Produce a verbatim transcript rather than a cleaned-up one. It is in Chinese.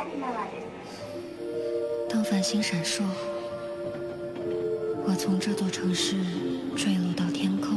当繁星闪烁，我从这座城市坠落到天空。